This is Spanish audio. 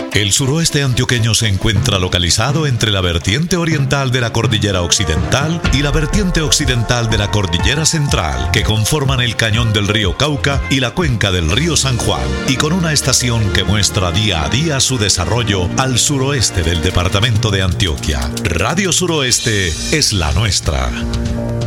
El suroeste antioqueño se encuentra localizado entre la vertiente oriental de la cordillera occidental y la vertiente occidental de la cordillera central, que conforman el cañón del río Cauca y la cuenca del río San Juan, y con una estación que muestra día a día su desarrollo al suroeste del departamento de Antioquia. Radio Suroeste es la nuestra.